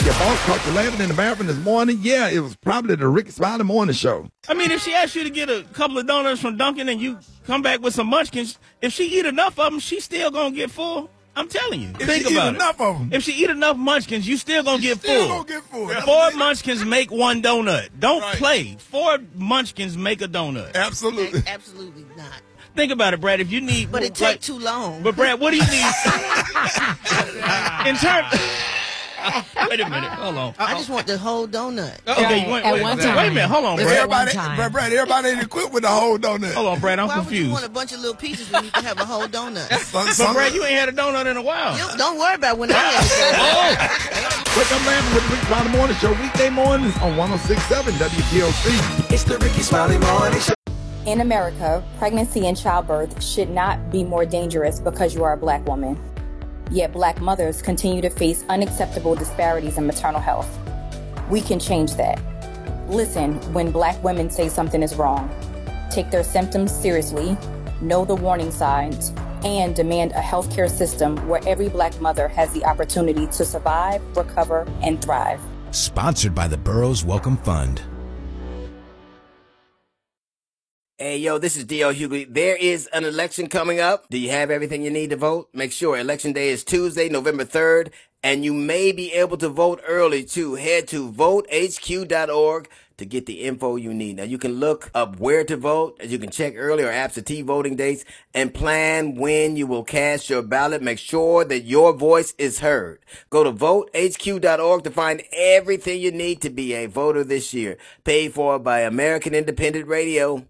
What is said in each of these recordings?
your boss caught you laughing in the bathroom this morning, yeah, it was probably the Ricky Smiley Morning Show. I mean, if she asked you to get a couple of donuts from Dunkin' and you come back with some munchkins, if she eat enough of them, she's still going to get full. I'm telling you. Think about it. If she eat enough munchkins, you still going to get full. Yeah. 4 munchkins make 1 donut. Don't play. 4 munchkins make a donut. Absolutely. Absolutely not. Think about it, Brad. If you need... But it takes too long. But, Brad, what do you need? In terms... Wait a minute. Hold on. I just want the whole donut. Okay, wait a minute. Hold on, Brad. Everybody ain't equipped with the whole donut. Hold on, Brad. I'm Why confused. would you want a bunch of little pieces when you can have a whole donut? But, Brad, you ain't had a donut in a while. Don't worry about when I have it. Wake up laughing with the Ricky Smiley Morning Show weekday mornings on 106.7 WTOC. It's the Ricky Smiley Morning Show. In America, pregnancy and childbirth should not be more dangerous because you are a black woman. Yet black mothers continue to face unacceptable disparities in maternal health. We can change that. Listen when black women say something is wrong. Take their symptoms seriously, know the warning signs, and demand a healthcare system where every black mother has the opportunity to survive, recover, and thrive. Sponsored by the Burroughs Welcome Fund. Hey, yo, this is D.L. Hughley. There is an election coming up. Do you have everything you need to vote? Make sure Election Day is Tuesday, November 3rd, and you may be able to vote early, too. Head to votehq.org to get the info you need. Now, you can look up where to vote, as you can check early or absentee voting dates, and plan when you will cast your ballot. Make sure that your voice is heard. Go to votehq.org to find everything you need to be a voter this year. Paid for by American Independent Radio.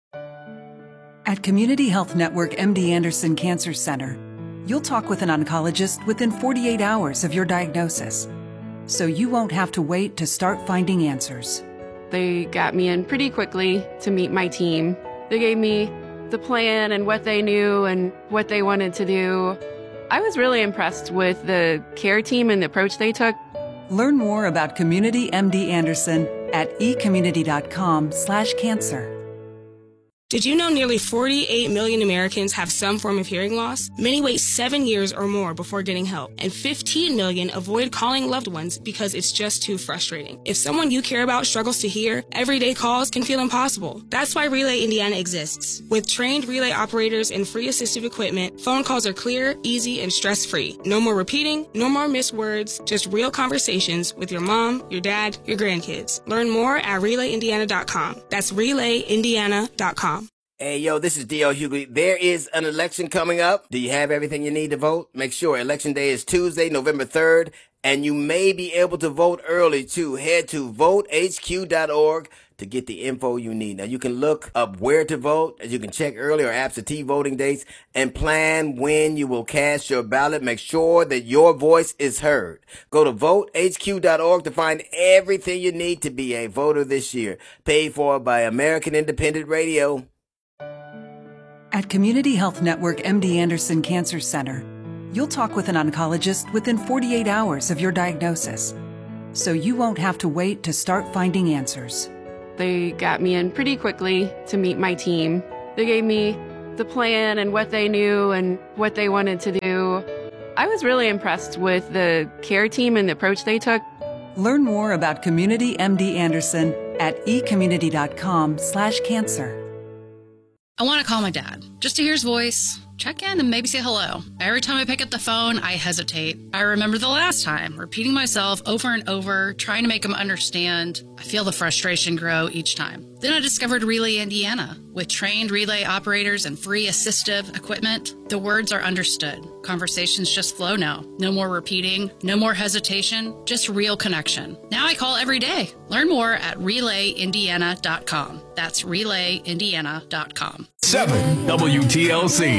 At Community Health Network MD Anderson Cancer Center, you'll talk with an oncologist within 48 hours of your diagnosis, so you won't have to wait to start finding answers. They got me in pretty quickly to meet my team. They gave me the plan and what they knew and what they wanted to do. I was really impressed with the care team and the approach they took. Learn more about Community MD Anderson at ecommunity.com/cancer. Did you know nearly 48 million Americans have some form of hearing loss? Many wait 7 years or more before getting help, and 15 million avoid calling loved ones because it's just too frustrating. If someone you care about struggles to hear, everyday calls can feel impossible. That's why Relay Indiana exists. With trained relay operators and free assistive equipment, phone calls are clear, easy, and stress-free. No more repeating, no more missed words, just real conversations with your mom, your dad, your grandkids. Learn more at RelayIndiana.com. That's RelayIndiana.com. Hey, yo, this is D.L. Hughley. There is an election coming up. Do you have everything you need to vote? Make sure Election Day is Tuesday, November 3rd, and you may be able to vote early, too. Head to votehq.org to get the info you need. Now, you can look up where to vote, as you can check early or absentee voting dates, and plan when you will cast your ballot. Make sure that your voice is heard. Go to votehq.org to find everything you need to be a voter this year. Paid for by American Independent Radio. At Community Health Network MD Anderson Cancer Center, you'll talk with an oncologist within 48 hours of your diagnosis, so you won't have to wait to start finding answers. They got me in pretty quickly to meet my team. They gave me the plan and what they knew and what they wanted to do. I was really impressed with the care team and the approach they took. Learn more about Community MD Anderson at ecommunity.com/cancer. I want to call my dad, just to hear his voice, check in, and maybe say hello. Every time I pick up the phone, I hesitate. I remember the last time, repeating myself over and over, trying to make him understand. I feel the frustration grow each time. Then I discovered Relay Indiana. With trained relay operators and free assistive equipment, the words are understood. Conversations just flow now. No more repeating, no more hesitation, just real connection. Now I call every day. Learn more at RelayIndiana.com. That's RelayIndiana.com. 7 WTLC.